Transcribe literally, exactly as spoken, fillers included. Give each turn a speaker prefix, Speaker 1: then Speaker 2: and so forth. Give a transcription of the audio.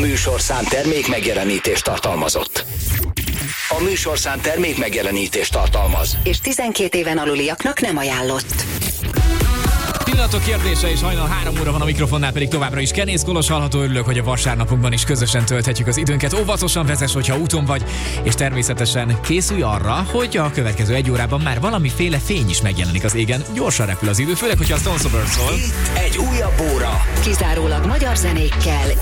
Speaker 1: műsorszám termék megjelenítést tartalmazott. A műsorszám termék megjelenítést tartalmaz.
Speaker 2: És tizenkét éven aluliaknak nem ajánlott.
Speaker 3: Pillanatok kérdése, és hajnal három óra van, a mikrofonnál pedig továbbra is Kenész Kolos hallható. Örülök, hogy a vasárnapunkban is közösen tölthetjük az időnket. Óvatosan vezess, hogyha úton vagy, és természetesen készülj arra, hogy a következő egy órában már valamiféle fény is megjelenik az égen. Gyorsan repül az idő, főleg, hogyha a Stone Sober szól.
Speaker 1: Itt egy újabb óra.
Speaker 2: Kizárólag magyar zenékkel